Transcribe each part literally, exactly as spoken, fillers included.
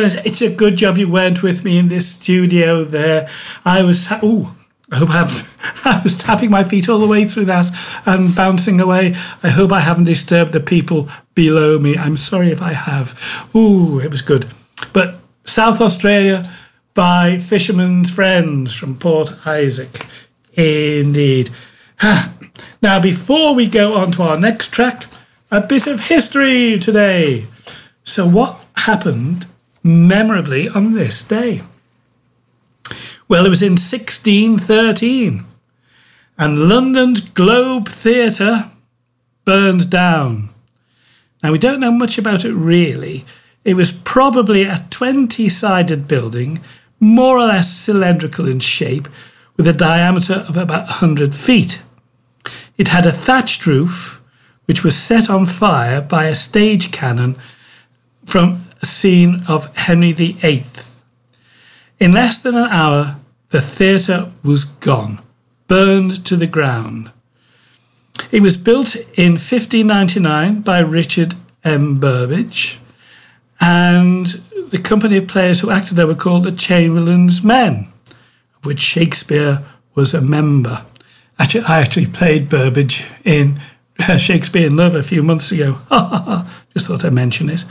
Oh, it's a good job you weren't with me in this studio there. I was, ta- oh, I hope I haven't, I was tapping my feet all the way through that and bouncing away. I hope I haven't disturbed the people below me. I'm sorry if I have. Ooh, it was good. But South Australia by Fisherman's Friends from Port Isaac. Indeed. Now, before we go on to our next track, a bit of history today. So what happened memorably on this day? Well, it was in sixteen thirteen, and London's Globe Theatre burned down. Now, we don't know much about it really. It was probably a twenty-sided building, more or less cylindrical in shape, with a diameter of about one hundred feet. It had a thatched roof, which was set on fire by a stage cannon from a scene of Henry the Eighth. In less than an hour, the theatre was gone, burned to the ground. It was built in fifteen ninety-nine by Richard M. Burbage, and the company of players who acted there were called the Chamberlain's Men, of which Shakespeare was a member. Actually, I actually played Burbage in Shakespeare in Love a few months ago. Just thought I'd mention it.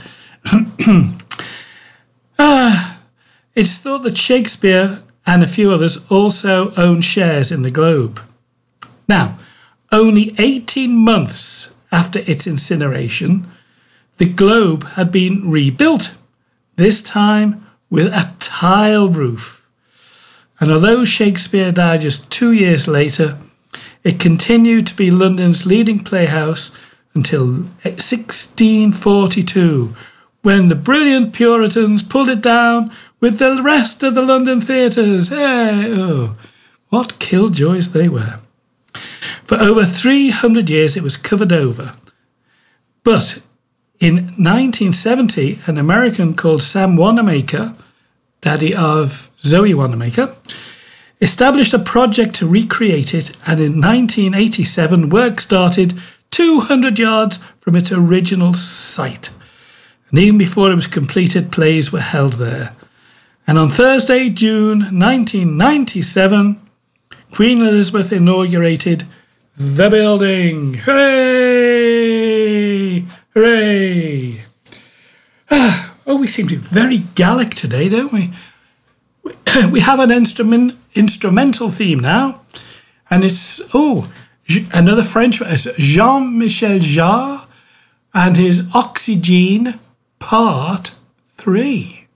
ah, it's thought that Shakespeare and a few others also own shares in the Globe. Now, only eighteen months after its incineration, the Globe had been rebuilt, this time with a tiled roof. And although Shakespeare died just two years later, it continued to be London's leading playhouse until sixteen forty-two, when the brilliant Puritans pulled it down with the rest of the London theatres. Hey, oh, what killjoys they were. For over three hundred years it was covered over. But in nineteen seventy, an American called Sam Wanamaker, daddy of Zoe Wanamaker, established a project to recreate it, and in nineteen eighty-seven work started two hundred yards from its original site. And even before it was completed, plays were held there. And on Thursday, June nineteen ninety-seven, Queen Elizabeth inaugurated the building. Hooray! Hooray! Ah, oh, we seem to be very Gallic today, don't we? We have an instrument, instrumental theme now, and it's, oh, another French, it's Jean-Michel Jarre and his Oxygene Part three.